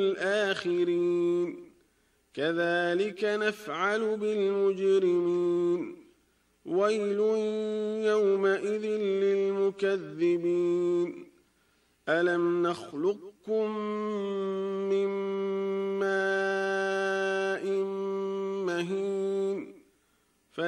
الآخرين كذلك نفعل بالمجرمين ويل يومئذ للمكذبين ألم نخلقكم من